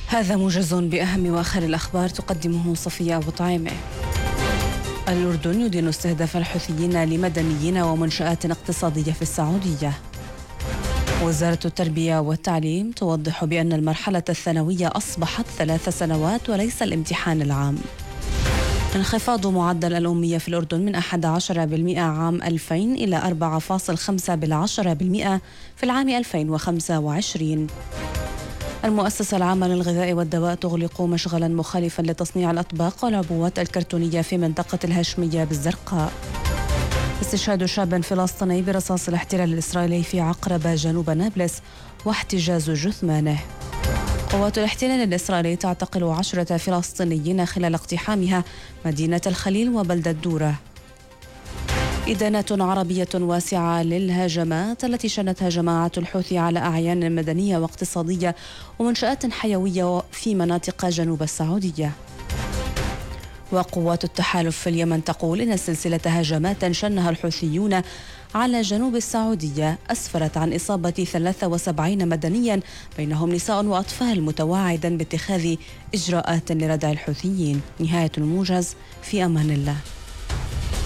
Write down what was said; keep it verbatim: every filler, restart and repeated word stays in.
هذا موجز بأهم وآخر الأخبار تقدمه صفية أبو طعيمة. الأردن يدين استهداف الحوثيين لمدنيين ومنشآت اقتصادية في السعودية. وزارة التربية والتعليم توضح بأن المرحلة الثانوية أصبحت ثلاث سنوات وليس الامتحان العام. انخفاض معدل الأمية في الأردن من أحد عشر بالمئة عام ألفين إلى أربعة فاصلة خمسة بالمئة في العام ألفين وخمسة وعشرين. المؤسسة العامة للغذاء والدواء تغلق مشغلا مخالفا لتصنيع الأطباق والعبوات الكرتونية في منطقة الهاشمية بالزرقاء. استشهاد شاب فلسطيني برصاص الاحتلال الإسرائيلي في عقربة جنوب نابلس واحتجاز جثمانه. قوات الاحتلال الإسرائيلي تعتقل عشرة فلسطينيين خلال اقتحامها مدينة الخليل وبلدة دورة. إدانات عربية واسعة للهجمات التي شنتها جماعة الحوثي على أعيان مدنية واقتصادية ومنشآت حيوية في مناطق جنوب السعودية. وقوات التحالف في اليمن تقول إن سلسلة هجمات شنها الحوثيون على جنوب السعودية أسفرت عن إصابة ثلاثة وسبعين مدنيا بينهم نساء وأطفال، متوعدا باتخاذ إجراءات لردع الحوثيين. نهاية الموجز، في أمان الله.